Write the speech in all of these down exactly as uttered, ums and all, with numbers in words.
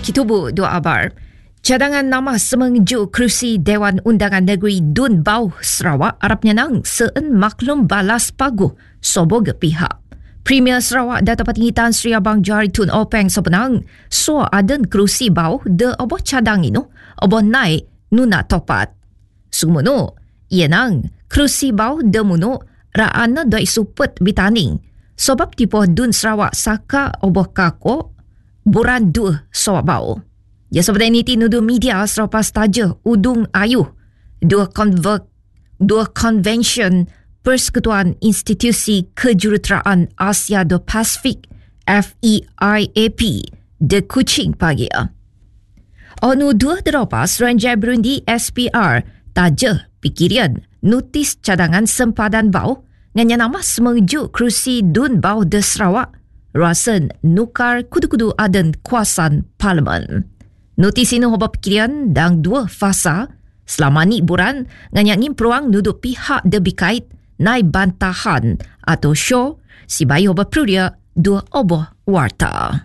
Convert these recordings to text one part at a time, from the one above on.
Kitubu dua abar. Cadangan nama semengju kerusi Dewan Undangan Negeri Dun Bau Sarawak Arab Nyanang se'n maklum balas paguh sobog pihak. Premier Sarawak Dato' Patinggi Tan Sri Abang Johari Tun Openg sebenang so aden kerusi bau de obo cadang inu obo naik nuna topat. Sumuno, ienang kerusi bau de munu raana doi supet bitaning sebab tipuh Dun Sarawak saka obo kako buran dua soak bau. Ya sebenarnya ini nuduh media selepas taja udung ayuh dua konvek dua konvensyen Persekutuan Institusi Kejuruteraan Asia do Pasifik F E I A P de Kuching pagi. Onu dua deropas Ranjai Burundi S P R taja pikiran notis cadangan sempadan bau nganya nama semeju kerusi Dun Bau de Sarawak rasen nukar kudu-kudu aden kuasan parlimen. Notis ini hoba pikiran dan dua fasa selama ni buran nganyangin peluang nuduh pihak de bikait nai bantahan atau show si bayi hoba prudia dua oboh warta.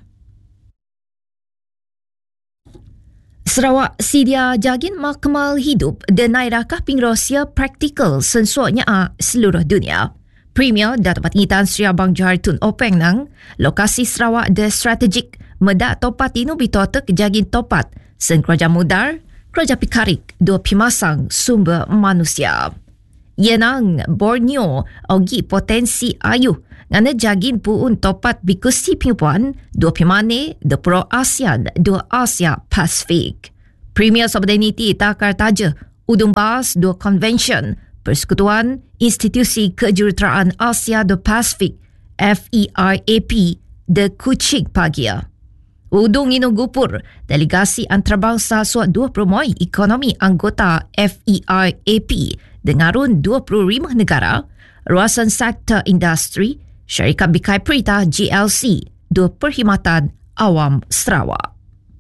Sarawak sedia jagin makmal hidup dan nai rakah pingrosia praktikal sensuanya a seluruh dunia. Premier Dato' Patinggi Tan Sri Abang Johari Tun Openg nang lokasi Sarawak de strategik medak topat inu bitotek jagin topat sen kerajaan mudar, kerajaan pikarik dua pimasang sumber manusia. Yenang Borneo ogi potensi ayuh ngana jagin puun topat bikusi piupuan dua pimane de Pro ASEAN dua Asia Pasifik. Premier Sobedaniti takar taja udung bahas dua konvensyen Persekutuan Institusi Kejuruteraan Asia do Pasifik F E I A P de Kuching pagi. Udung inu gupur delegasi antarabangsa suat dua promoy ekonomi anggota F E I A P dengarun dua puluh lima negara, ruasan sektor industri, syarikat bikai perintah G L C, dua Perkhidmatan Awam Sarawak.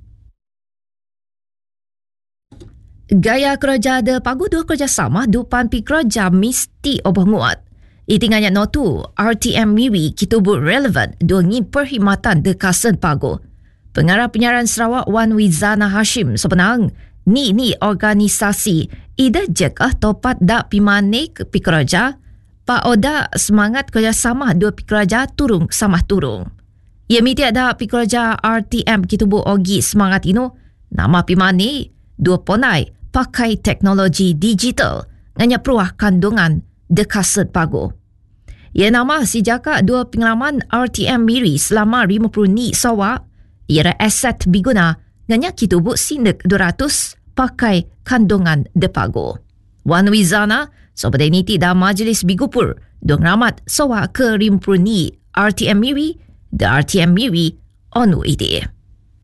Gaya kerja de pagu dua kerjasama dupan pi kerja mesti obah nguat. Itinganya notu R T M Miri kitubu relevan dua ngin perkhidmatan de kasen pagu. Pengarah penyiaran Sarawak Wan Wizana Hashim sebenang ni ni organisasi ida jekah topat dak pimane pi kerja pa oda semangat kerjasama dua pi kerja turung sama turung. Ia miti ada pi kerja R T M kitubu ogi semangat ino nama pimane dua ponai pakai teknologi digital nganya peruah kandungan de kaset pagu. Ia nama si jaka dua pengalaman R T M Miri selama lima puluh ni sawa ia aset biguna nganya kitubu sindik dua ratus pakai kandungan de pagu. Wan Wizana sobedaniti da majlis bigupur dong ramat sawa ke lima puluh ni R T M Miri de R T M Miri onu ide.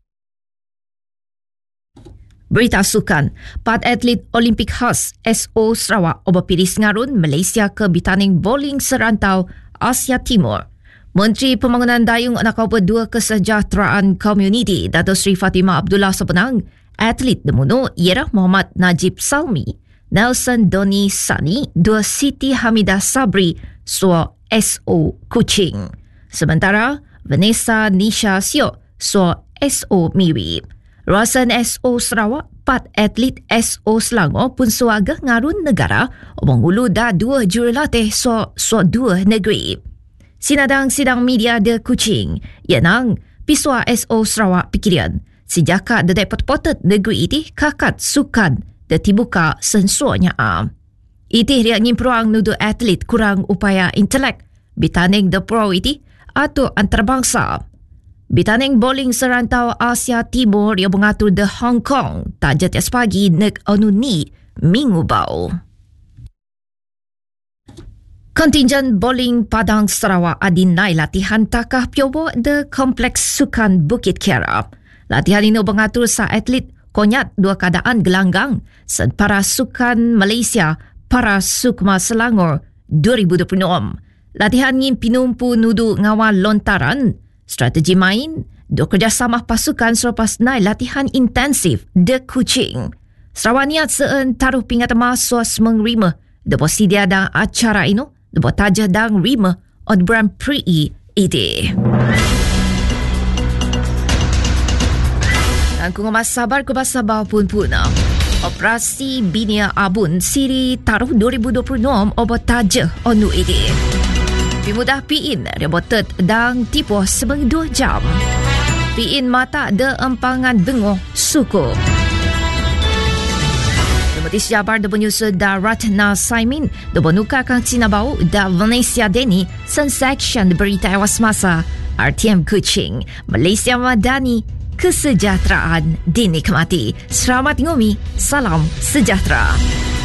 Berita sukan, pat atlet Olimpik khas S O Sarawak oba piris ngarun Malaysia ke bitaning bowling serantau Asia Timur. Menteri Pembangunan Dayung Anak Kaupa dua Kesejahteraan Komuniti Dato' Sri Fatimah Abdullah sebenang atlet demuno ialah Muhammad Najib Salmi, Nelson Doni Sani, dua Siti Hamidah Sabri so S O Kuching. Sementara Vanessa Nisha Sio so S O Miri. Ruasan S O Sarawak, pat atlet S O Selangor pun suaga ngarun negara obang ulu dah dua jurulatih so so dua negeri. Sinadang sidang media de Kuching, yenang pisua S O Sarawak pikiran sejak de depot-potet negeri iti kakat sukan de tibuka sensuanya am. Iti riak ngimperuang nuduh atlet kurang upaya intelek bitaning de pro iti atau antarabangsa. Bitaning bowling serantau Asia Timur yang mengatur de Hong Kong tak jatias pagi nek onu ni minggu bau. Kontinjen bowling Padang Sarawak adinai latihan takah piobo de Kompleks Sukan Bukit Kiara. Latihan ini mengatur sa atlet konyat dua keadaan gelanggang sen para sukan Malaysia para Sukma Selangor dua ribu dua puluh enam. Latihan ini pinumpu nudu ngawal lontaran, strategi main, dua kerjasama pasukan selepas naik latihan intensif de Kuching. Sarawak niat seun taruh pingat emas suas mengrima depo sidia dan acara ini depo tajah dan rima on Grand Prix ide. Aku ngamas sabar ke sabar pun puna. Operasi Bina Abun Siri Taruh dua ribu dua puluh enam obat taja onu ini. Pimudah piin rebotet dan tipu sebang dua jam. Piin mata de empangan dengoh suku. Demokratis Jabar de penyusul da Ratna Saimin de benuka kang Cinabau da Vanessa Deni sensaction berita awas masa R T M Kuching Malaysia Madani kesejahteraan dinikmati. Selamat ngumi, salam sejahtera.